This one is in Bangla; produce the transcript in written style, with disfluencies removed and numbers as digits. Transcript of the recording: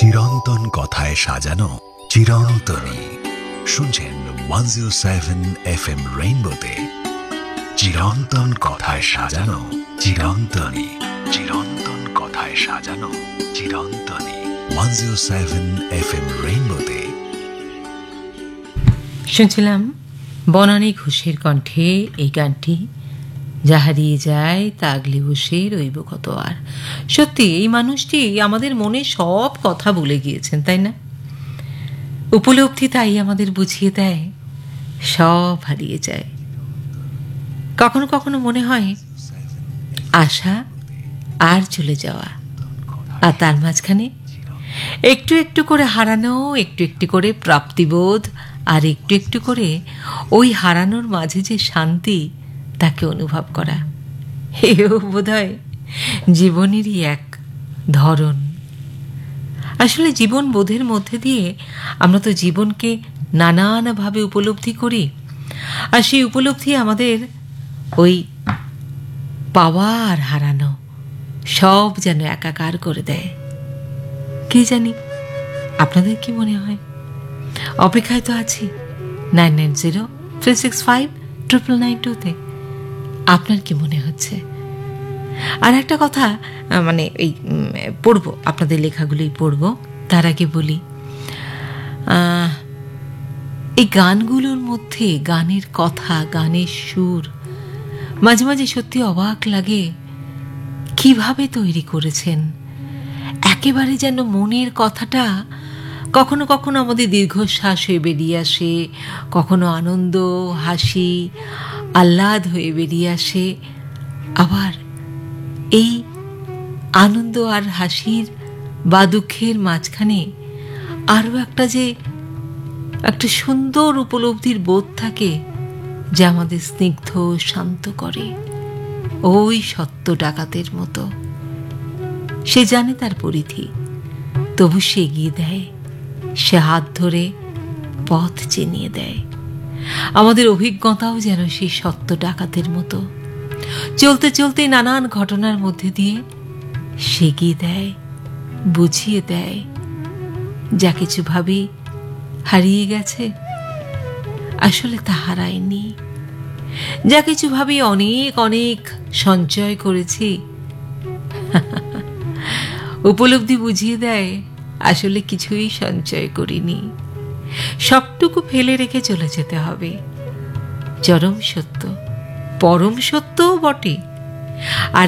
চিরন্তন কথায় সাজানো চিরন্তনী। শুনছেন 107 FM রেইনবোতে চিরন্তন কথায় সাজানো চিরন্তনী। চিরন্তন কথায় সাজানো চিরন্তনী। 107 FM রেইনবোতে শুনছিলাম বনানী ঘোষের কণ্ঠে এই গানটি, যা হারিয়ে যায় তা আগলে বসে রইব কত আর। সত্যি এই মানুষটি আমাদের মনে সব কথা বলে গিয়েছেন, তাই না? উপলব্ধি তাই আমাদের বুঝিয়ে দেয় সব হারিয়ে যায়। কখনো কখনো মনে হয় আশা আর চলে যাওয়া, আর তার মাঝখানে একটু একটু করে হারানো, একটু একটু করে প্রাপ্তিবোধ, আর একটু একটু করে ওই হারানোর মাঝে যে শান্তি, তাকে অনুভব করা। এও বোধহয় জীবনেরই এক ধরন। আসলে জীবন বোধের মধ্যে দিয়ে আমরা তো জীবনকে নানানভাবে উপলব্ধি করি, আর সেই উপলব্ধি আমাদের ওই পাওয়া আর হারানো সব যেন একাকার করে দেয়। কে জানি আপনাদের কি মনে হয়? অপেক্ষায় তো আছি 9903659992-তে। আপনার কি মনে হচ্ছে? আর একটা কথা, মানে এই পড়বো, আপনাদের লেখাগুলোই পড়বো, তার আগে বলি এই গানগুলোর মধ্যে গানের কথা, গানের সুর মাঝে মাঝে সত্যি অবাক লাগে কিভাবে তৈরি করেছেন। একেবারে যেন মনের কথাটা কখনো কখনো আমাদের দীর্ঘশ্বাস হয়ে বেরিয়ে আসে, কখনো আনন্দ, হাসি, আহ্লাদ হয়ে বেরিয়ে আসে। আবার এই আনন্দ আর হাসির বা দুঃখের মাঝখানে আরও একটা যে একটা সুন্দর উপলব্ধির বোধ থাকে, যা আমাদের স্নিগ্ধ শান্ত করে, ওই সত্য ডাকাতের মতো। সে জানে তার পরিধি, তবু সে এগিয়ে দেয়, সে হাত ধরে পথ চিনিয়ে দেয়। আমাদের অভিজ্ঞতাও যেন সেই সত্য ডাকাতের মতো, চলতে চলতে নানান ঘটনার মধ্যে দিয়ে সে এগিয়ে দেয়, বুঝিয়ে দেয় যা কিছু ভাবি হারিয়ে গেছে, আসলে তা হারায়নি। যা কিছু ভাবি অনেক অনেক সঞ্চয় করেছি, উপলব্ধি বুঝিয়ে দেয় আসলে কিছুই সঞ্চয় করিনি, সবটুকু ফেলে রেখে চলে যেতে হবে। চরম সত্য, পরম সত্যও বটে। আর